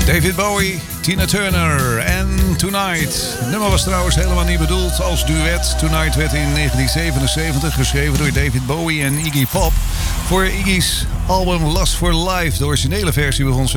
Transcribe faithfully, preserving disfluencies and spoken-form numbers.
David Bowie, Tina Turner en Tonight. Het nummer was trouwens helemaal niet bedoeld als duet. Tonight werd in negentien zevenenzeventig geschreven door David Bowie en Iggy Pop voor Iggy's album Lust for Life. De originele versie begon